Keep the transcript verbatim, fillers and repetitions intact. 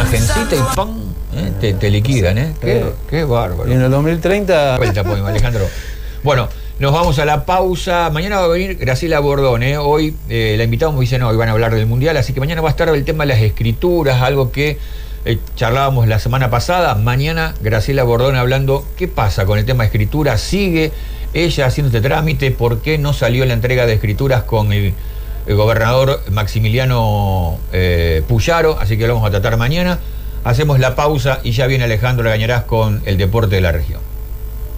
virgencita y ¡pam! ¿eh? Te, te liquidan, ¿eh? Qué, qué bárbaro. Y en el dos mil treinta... Vuelta, pues, Alejandro. Bueno, nos vamos a la pausa. Mañana va a venir Graciela Bordón, ¿eh? Hoy eh, la invitamos, me dice, no, hoy van a hablar del Mundial, así que mañana va a estar el tema de las escrituras, algo que eh, charlábamos la semana pasada. Mañana Graciela Bordón hablando qué pasa con el tema de escritura, sigue ella haciendo este trámite, por qué no salió la entrega de escrituras con el, el gobernador Maximiliano eh, Puyaro, así que lo vamos a tratar mañana. Hacemos la pausa y ya viene Alejandro Gañarás con el deporte de la región.